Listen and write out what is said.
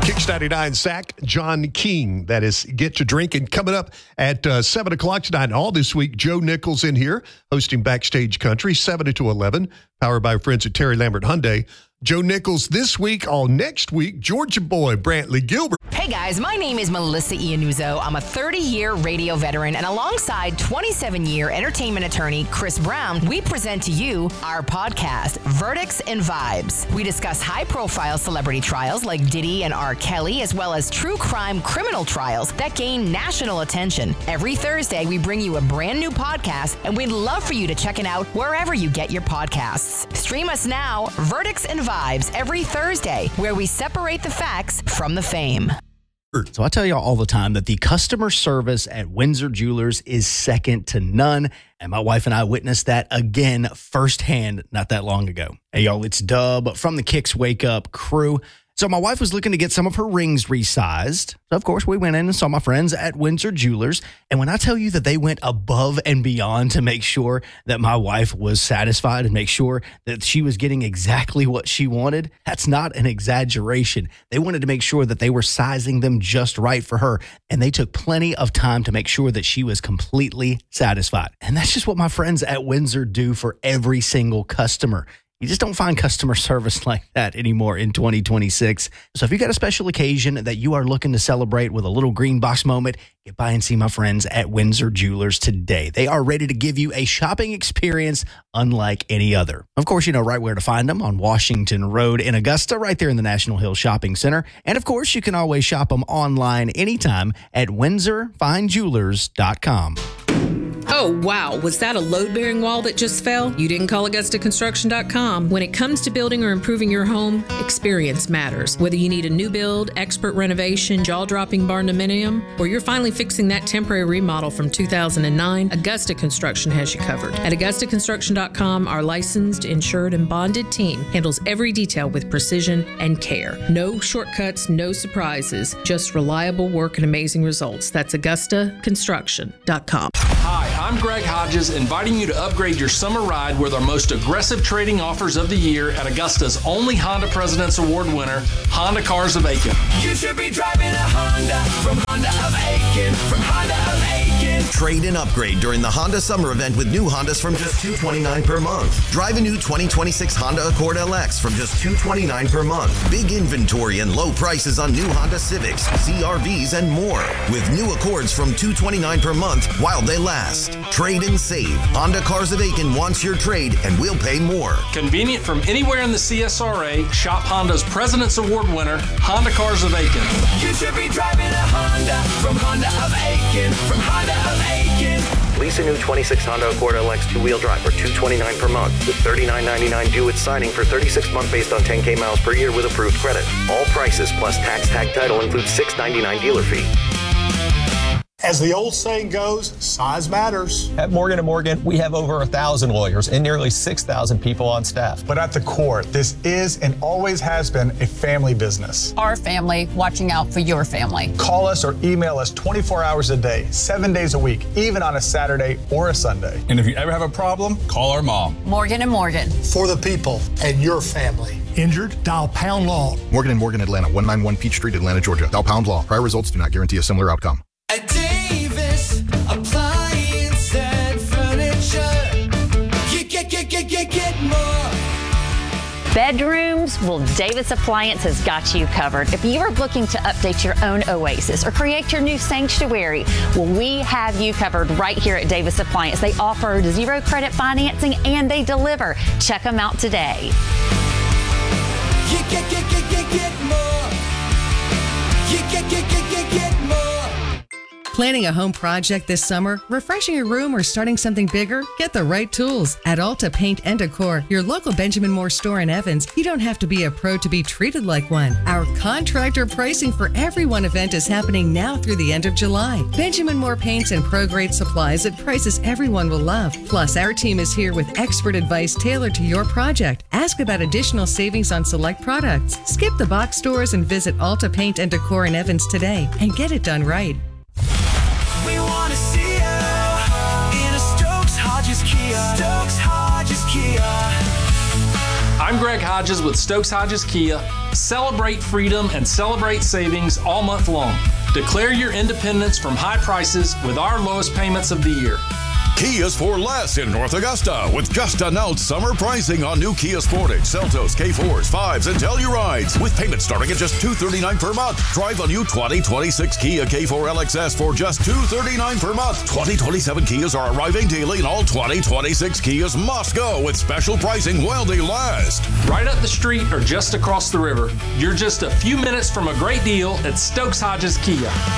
Kicks 99 Sack, John King. That is Get to Drinking. Coming up at 7 o'clock tonight. All this week, Joe Nichols in here hosting Backstage Country, 7 to 11, powered by friends at Terry Lambert Hyundai. Joe Nichols this week. All next week, Georgia boy Brantley Gilbert. Hey guys, my name is Melissa Iannuzzo. I'm a 30-year radio veteran, and alongside 27-year entertainment attorney Chris Brown, we present to you our podcast, Verdicts and Vibes. We discuss high-profile celebrity trials like Diddy and R. Kelly, as well as true crime criminal trials that gain national attention. Every Thursday, we bring you a brand new podcast, and we'd love for you to check it out wherever you get your podcasts. Stream us now, Verdicts and Vibes, every Thursday, where we separate the facts from the fame. So I tell y'all all the time that the customer service at Windsor Jewelers is second to none. And my wife and I witnessed that again firsthand not that long ago. Hey, y'all, it's Dub from the Kicks Wake Up crew. So my wife was looking to get some of her rings resized. So, of course, we went in and saw my friends at Windsor Jewelers. And when I tell you that they went above and beyond to make sure that my wife was satisfied and make sure that she was getting exactly what she wanted, that's not an exaggeration. They wanted to make sure that they were sizing them just right for her. And they took plenty of time to make sure that she was completely satisfied. And that's just what my friends at Windsor do for every single customer. You just don't find customer service like that anymore in 2026. So if you got a special occasion that you are looking to celebrate with a little green box moment, get by and see my friends at Windsor Jewelers today. They are ready to give you a shopping experience unlike any other. Of course, you know right where to find them on Washington Road in Augusta, right there in the National Hill Shopping Center. And of course, you can always shop them online anytime at WindsorFineJewelers.com. Oh, wow. Was that a load-bearing wall that just fell? You didn't call AugustaConstruction.com. When it comes to building or improving your home, experience matters. Whether you need a new build, expert renovation, jaw-dropping barn-dominium, or you're finally fixing that temporary remodel from 2009, Augusta Construction has you covered. At AugustaConstruction.com, our licensed, insured, and bonded team handles every detail with precision and care. No shortcuts, no surprises, just reliable work and amazing results. That's AugustaConstruction.com. Hi, I'm Greg Hodges, inviting you to upgrade your summer ride with our most aggressive trading offers of the year at Augusta's only Honda President's Award winner, Honda Cars of Aiken. You should be driving a Honda from Honda of Aiken, from Honda of Aiken. Trade and upgrade during the Honda Summer Event with new Hondas from just $229 per month. Drive a new 2026 Honda Accord LX from just $229 per month. Big inventory and low prices on new Honda Civics, CR-Vs, and more. With new Accords from $229 per month while they last. Trade and save. Honda Cars of Aiken wants your trade, and we'll pay more. Convenient from anywhere in the CSRA, shop Honda's President's Award winner, Honda Cars of Aiken. You should be driving a Honda from Honda of Aiken, from Honda of Aiken. Lease a new 26 Honda Accord LX two-wheel drive for $229 per month with $39.99 due at signing for 36 months based on 10K miles per year with approved credit. All prices plus tax tag title includes $6.99 dealer fee. As the old saying goes, size matters. At Morgan & Morgan, we have over 1,000 lawyers and nearly 6,000 people on staff. But at the core, this is and always has been a family business. Our family watching out for your family. Call us or email us 24 hours a day, 7 days a week, even on a Saturday or a Sunday. And if you ever have a problem, call our mom. Morgan & Morgan. For the people and your family. Injured? Dial Pound Law. Morgan & Morgan, Atlanta, 191 Peach Street, Atlanta, Georgia. Dial Pound Law. Prior results do not guarantee a similar outcome. At Davis Appliance and Furniture, you get more. Bedrooms? Well, Davis Appliance has got you covered. If you are looking to update your own oasis or create your new sanctuary, well, we have you covered right here at Davis Appliance. They offer zero credit financing and they deliver. Check them out today. You get more. You get more. Planning a home project this summer, refreshing your room, or starting something bigger? Get the right tools at Alta Paint and Decor, your local Benjamin Moore store in Evans. You don't have to be a pro to be treated like one. Our contractor pricing for everyone event is happening now through the end of July. Benjamin Moore paints and pro-grade supplies at prices everyone will love. Plus, our team is here with expert advice tailored to your project. Ask about additional savings on select products. Skip the box stores and visit Alta Paint and Decor in Evans today and get it done right. We want to see you in a Stokes Hodges Kia. Stokes Hodges Kia. I'm Greg Hodges with Stokes Hodges Kia. Celebrate freedom and celebrate savings all month long. Declare your independence from high prices with our lowest payments of the year. Kia's for less in North Augusta with just announced summer pricing on new Kia Sportage, Seltos, K4s, 5s, and Tellurides with payments starting at just $239 per month. Drive a new 2026 Kia K4 LXS for just $239 per month. 2027 Kias are arriving daily and all 2026 Kias must go with special pricing while they last. Right up the street or just across the river. You're just a few minutes from a great deal at Stokes Hodges Kia.